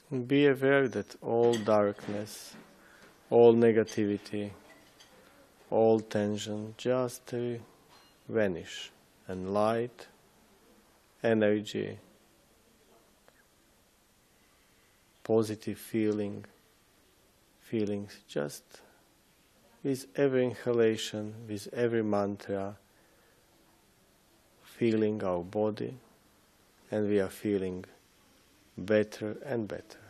Be aware that all darkness, all negativity, all tension just vanish, and light, energy, positive feelings just with every inhalation, with every mantra, feeling our body, and we are feeling better and better.